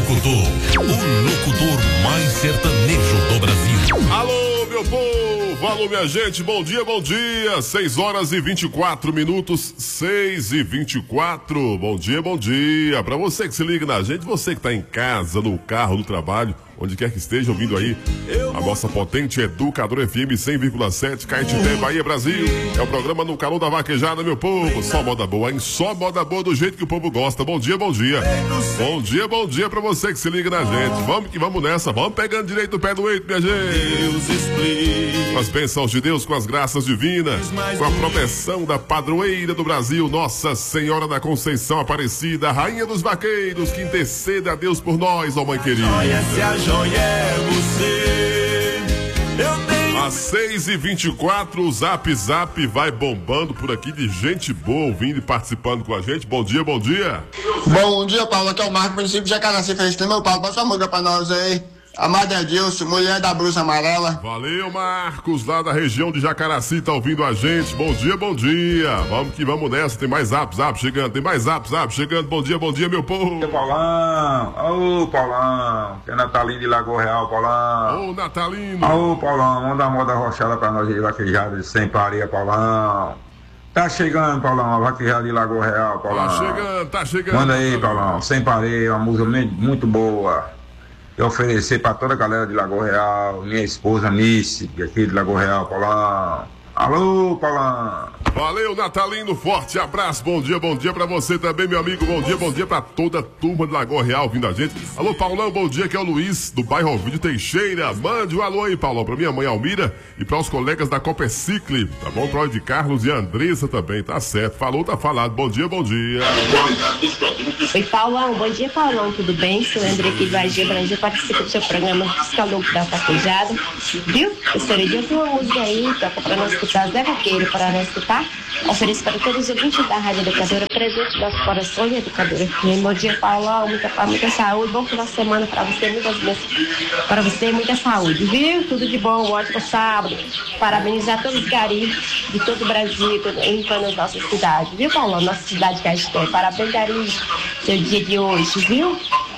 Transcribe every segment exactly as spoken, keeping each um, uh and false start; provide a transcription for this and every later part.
locutor, o locutor mais sertanejo do Brasil. Alô, meu povo, alô, minha gente, bom dia, bom dia. seis horas e vinte e quatro minutos, seis e vinte e quatro. Bom dia, bom dia. Pra você que se liga na gente, você que tá em casa, no carro, no trabalho, onde quer que esteja ouvindo aí a nossa potente Educador F M cem vírgula sete, Caetité, Bahia, Brasil. É o programa No Calor da Vaquejada, meu povo. Só moda boa, hein? Só moda boa do jeito que o povo gosta. Bom dia, bom dia. Bom dia, bom dia pra você que se liga na gente. Vamos que vamos nessa. Vamos pegando direito do pé do eito, minha gente. Com as bênçãos de Deus, com as graças divinas, com a proteção da padroeira do Brasil, Nossa Senhora da Conceição Aparecida, Rainha dos Vaqueiros, que interceda a Deus por nós, ó mãe querida. É você. Eu tenho... Às seis e vinte e quatro, o Zap Zap vai bombando por aqui de gente boa ouvindo e participando com a gente. Bom dia, bom dia. Bom dia, Paulo. Aqui é o Marco, princípio de Jacaraci. Feliz tempo, meu Paulo. Passa uma música pra nós aí. Amada Edilson, mulher da blusa amarela. Valeu, Marcos, lá da região de Jacaraci, tá ouvindo a gente. Bom dia, bom dia. Vamos que vamos nessa. Tem mais Zap Zap chegando, tem mais Zap Zap chegando. Bom dia, bom dia, meu povo. Bom dia, Paulão. Ô, Paulão. Que é Natalino de Lagoa Real, Paulão. Ô, Natalino. Ô, Paulão. Manda a moda rochada pra nós aí, vaquejada sem pareia, Paulão. Tá chegando, Paulão, a vaquejada de Lagoa Real, Paulão. Tá chegando, tá chegando. Manda aí, Paulão. Sem pareia, uma música muito boa. Eu oferecer pra toda a galera de Lagoa Real, minha esposa Nice, aqui de Lagoa Real, Paulão. Alô, Paulão. Valeu, Natalino, forte abraço, bom dia, bom dia pra você também, meu amigo, bom dia, bom dia pra toda a turma de Lagoa Real vindo a gente. Alô, Paulão, bom dia, que é o Luiz, do bairro Alvídio Teixeira. Mande um alô aí, Paulão, pra minha mãe Almira e pra os colegas da Copecicle, tá bom? Pra de Carlos e a Andressa também, tá certo, falou, tá falado, bom dia, bom dia. Oi, Paulão, bom dia, Paulão, tudo bem? Sou André aqui do Vargem Brasil, participo do seu programa Escalou da Vaquejada, viu? Gostaria de ouvir uma música aí, toca pra nós escutar, Zé Vaqueiro, para nós escutar. Ofereço para todos os ouvintes da Rádio Educadora, presente nosso coração e Educadora. Bom dia, Paulão, muita paz, muita saúde, bom final de semana para você, muitas bênçãos para você, muita saúde, viu? Tudo de bom, um ótimo sábado. Parabenizar todos os garis de todo o Brasil, em as nossas cidades, viu, Paulão? Nossa cidade que a gente tem. Parabéns, garis, seu dia de hoje, viu?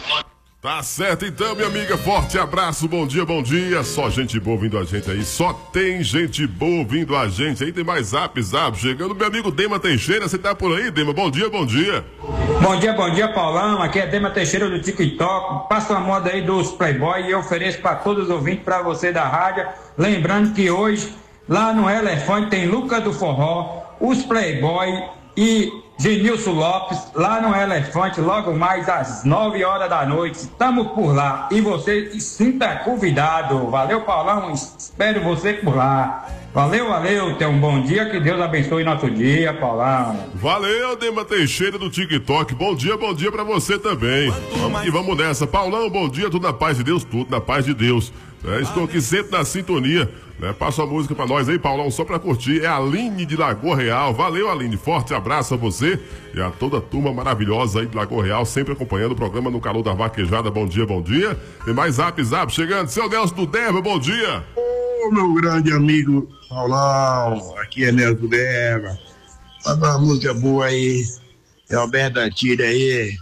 Tá certo então, minha amiga, forte abraço, bom dia, bom dia. Só gente boa vindo a gente aí, só tem gente boa vindo a gente aí. Tem mais Zap Zap chegando, meu amigo Dema Teixeira, você tá por aí, Dema? Bom dia, bom dia. Bom dia, bom dia, Paulão, aqui é Dema Teixeira do TikTok. Passa uma moda aí dos Playboy e eu ofereço para todos os ouvintes, para você da rádio. Lembrando que hoje, lá no Elefante, tem Luca do Forró, os Playboy e Genilson Lopes, lá no Elefante, logo mais às nove horas da noite. Estamos por lá e você se sinta convidado. Valeu, Paulão, espero você por lá. Valeu, valeu, tenha um bom dia, que Deus abençoe nosso dia, Paulão. Valeu, Dema Teixeira do TikTok, bom dia, bom dia pra você também. Vamos e vamos nessa. Paulão, bom dia, tudo na paz de Deus, tudo na paz de Deus. É, estou aqui sempre na sintonia, né? Passa a música pra nós aí, Paulão, só pra curtir. É a Aline de Lagoa Real. Valeu, Aline, forte abraço a você e a toda a turma maravilhosa aí de Lagoa Real, sempre acompanhando o programa No Calor da Vaquejada. Bom dia, bom dia. Tem mais Zap Zap chegando. Seu Nelson do Deva, bom dia. Ô, meu grande amigo Paulão, aqui é Nelson do Deva. Manda uma música boa aí, é Alberto Antira aí.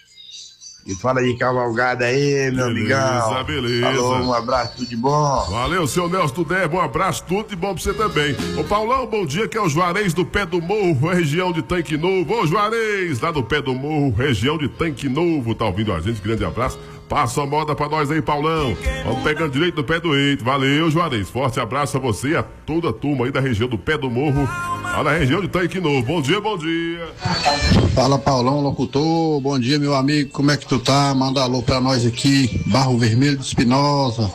E fala de cavalgada aí, meu beleza, amigão. Beleza, Falou, um abraço, tudo de bom. Valeu, seu Nelson do Deva, um abraço, tudo de bom pra você também. Ô, Paulão, bom dia, que é o Juarez do Pé do Morro, região de Tanque Novo. Ô, Juarez, lá do Pé do Morro, região de Tanque Novo, tá ouvindo a gente? Grande abraço. Passa a moda pra nós aí, Paulão. Vamos pegando direito do pé do eito. Valeu, Juarez. Forte abraço a você e a toda a turma aí da região do Pé do Morro, lá na região de Tanque Novo. Bom dia, bom dia. Fala, Paulão, locutor. Bom dia, meu amigo. Como é que tu tá? Manda alô pra nós aqui, Barro Vermelho de Espinosa.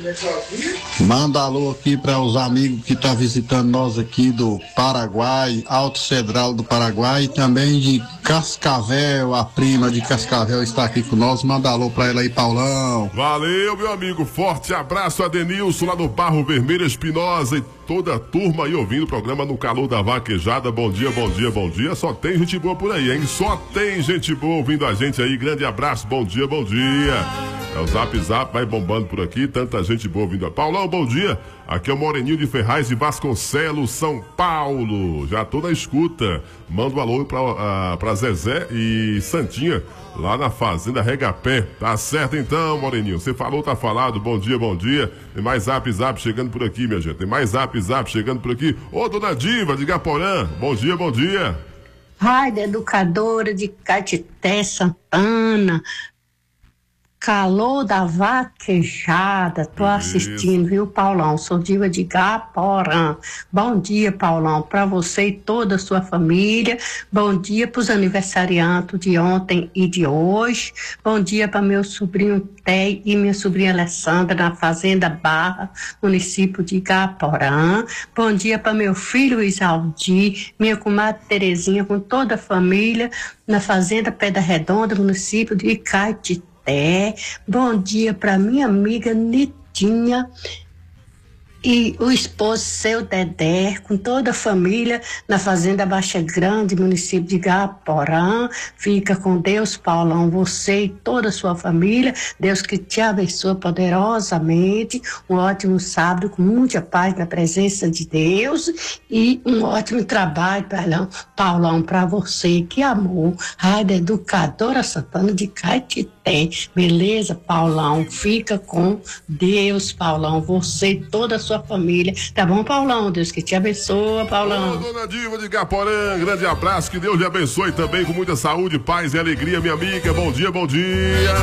Manda alô aqui para os amigos que tá visitando nós aqui do Paraguai, Alto Cedral do Paraguai, e também de Cascavel, a prima de Cascavel está aqui com nós. Manda alô pra ela aí, Paulão. Valeu, meu amigo. Forte abraço a Denilson lá no Barro Vermelho Espinosa e toda a turma aí ouvindo o programa No Calor da Vaquejada. Bom dia, bom dia, bom dia. Só tem gente boa por aí, hein? Só tem gente boa ouvindo a gente aí. Grande abraço, bom dia, bom dia. É o Zap Zap, vai bombando por aqui, tanta gente boa vindo. Paulão, bom dia. Aqui é o Moreninho de Ferraz de Vasconcelos, São Paulo. Já tô na escuta. Manda um alô pra, uh, pra Zezé e Santinha, lá na Fazenda Regapé. Tá certo então, Moreninho. Você falou, tá falado. Bom dia, bom dia. Tem mais Zap Zap chegando por aqui, minha gente. Tem mais Zap Zap chegando por aqui. Ô, dona Diva de Gaporã. Bom dia, bom dia. Rádio Educadora de Caetité, Santana. Calor da vaquejada, tô assistindo, viu, Paulão? Sou Diva de Gaporã. Bom dia, Paulão, para você e toda a sua família. Bom dia para os aniversariantes de ontem e de hoje. Bom dia para meu sobrinho Té e minha sobrinha Alessandra na Fazenda Barra, município de Gaporã. Bom dia para meu filho Isaldi, minha comadre Terezinha, com toda a família na Fazenda Pedra Redonda, município de Caetité. É, bom dia para minha amiga Nitinha e o esposo seu Dedé, com toda a família na Fazenda Baixa Grande, município de Gaporã. Fica com Deus, Paulão, você e toda a sua família. Deus que te abençoe poderosamente. Um ótimo sábado com muita paz na presença de Deus e um ótimo trabalho, Paulão, Paulão, para você. Que amor. Rádio Educadora Santana de Caetité. Beleza, Paulão? Fica com Deus, Paulão, você e toda a sua família. Tá bom, Paulão? Deus que te abençoe, Paulão. Ô, dona Diva de Gaporã, grande abraço, que Deus lhe abençoe também com muita saúde, paz e alegria, minha amiga. Bom dia, bom dia.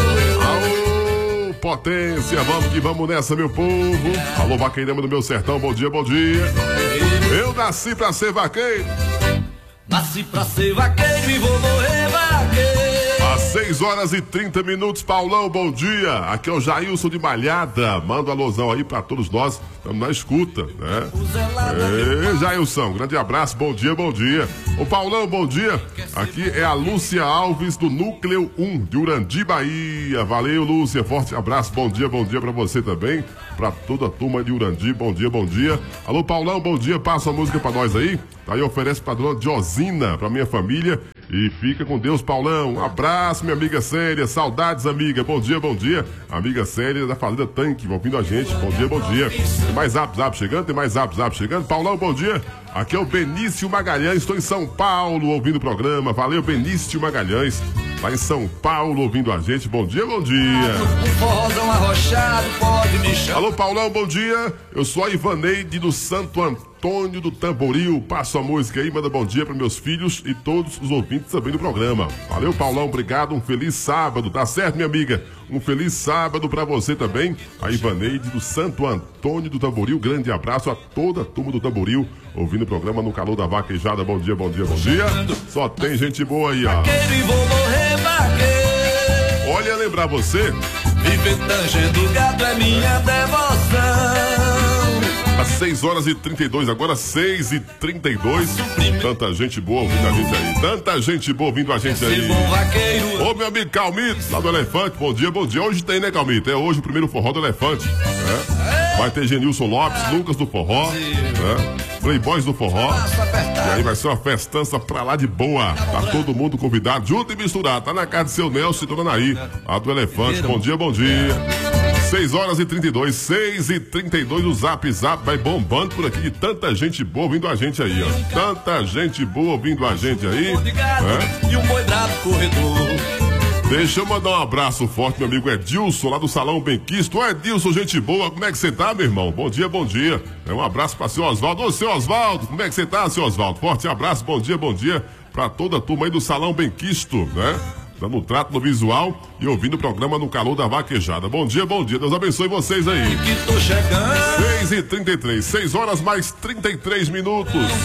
Alô, potência, vamos que vamos nessa, meu povo. Alô, vaqueirama do meu sertão, bom dia, bom dia. Eu nasci pra ser vaqueiro. Nasci pra ser vaqueiro e vou morrer vaqueiro. seis horas e trinta minutos, Paulão, bom dia. Aqui é o Jailson de Malhada. Manda um alôzão aí pra todos nós. Estamos na escuta, né? Ei, Jailson, grande abraço, bom dia, bom dia. Ô, Paulão, bom dia. Aqui é a Lúcia Alves do Núcleo um de Urandi, Bahia. Valeu, Lúcia, forte abraço, bom dia, bom dia pra você também. Pra toda a turma de Urandi, bom dia, bom dia. Alô, Paulão, bom dia, passa a música pra nós aí. Aí oferece pra dona Diosina, pra minha família. E fica com Deus, Paulão. Um abraço, minha amiga Célia. Saudades, amiga. Bom dia, bom dia. Amiga Célia da Fazenda Tanque, ouvindo a gente. Bom dia, bom dia. Tem mais Zap Zap chegando? Tem mais Zap Zap chegando? Paulão, bom dia. Aqui é o Benício Magalhães. Estou em São Paulo ouvindo o programa. Valeu, Benício Magalhães. Lá em São Paulo ouvindo a gente. Bom dia, bom dia. Alô, Paulão, bom dia. Eu sou a Ivaneide do Santo Antônio do Tamboril. Passo a música aí, manda bom dia para meus filhos e todos os ouvintes também do programa. Valeu, Paulão, obrigado. Um feliz sábado, tá certo, minha amiga? Um feliz sábado para você também. A Ivaneide do Santo Antônio do Tamboril. Grande abraço a toda a turma do Tamboril ouvindo o programa no calor da vaquejada. Bom dia, bom dia, bom dia. Só tem gente boa aí, ó. Olha, lembrar você. Viver tangendo gado é minha devoção. Às seis horas e trinta e dois, agora seis e trinta e dois. Tanta gente boa ouvindo a gente aí. Tanta gente boa ouvindo a gente aí. Ô, meu amigo Calmito, lá do Elefante. Bom dia, bom dia. Hoje tem, né, Calmito? É hoje o primeiro forró do Elefante. Né? Vai ter Genilson Lopes, Lucas do Forró, né? Playboys do Forró. E aí vai ser uma festança pra lá de boa. Tá todo mundo convidado, junto e misturado. Tá na casa de seu Nelson e dona Naí, lá do Elefante. Bom dia, bom dia. seis horas e trinta e dois, seis e trinta e dois, o Zap Zap vai bombando por aqui de tanta gente boa ouvindo a gente aí, ó. Tanta gente boa ouvindo a gente aí. É? E um boi bravo corredor. Deixa eu mandar um abraço forte, meu amigo Edilson, lá do Salão Benquisto. Ô, Edilson, gente boa, como é que você tá, meu irmão? Bom dia, bom dia. É um abraço pra seu Oswaldo. Ô, seu Oswaldo, como é que você tá, seu Oswaldo? Forte abraço, bom dia, bom dia pra toda a turma aí do Salão Benquisto, né? Dando trato no visual e ouvindo o programa no calor da vaquejada. Bom dia, bom dia. Deus abençoe vocês aí. Que tô chegando. seis e trinta e três, seis horas mais trinta e três minutos.